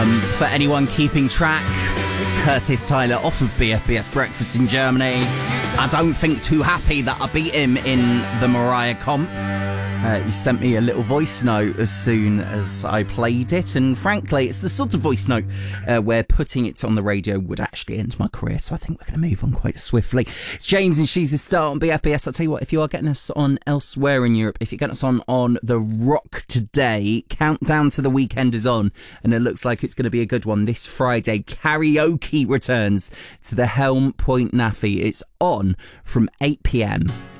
For anyone keeping track, Curtis Tyler off of BFBS Breakfast in Germany. I don't think too happy that I beat him in the Mariah comp. He sent me a little voice note as soon as I played it, and frankly, it's the sort of voice note where putting it on the radio would actually end my career, so I think we're going to move on quite swiftly. It's James and She's a Star on BFBS. I'll tell you what, if you are getting us on elsewhere in Europe, if you're getting us on The Rock today, countdown to the weekend is on, and it looks like it's going to be a good one. This Friday, karaoke returns to the Helm Point Naffy. It's on from 8 p.m.